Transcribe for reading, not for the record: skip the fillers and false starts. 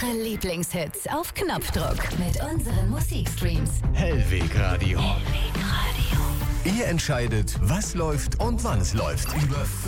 Eure Lieblingshits auf Knopfdruck mit unseren Musikstreams. Hellweg Radio. Hellweg Radio. Ihr entscheidet, was läuft und wann es läuft. Über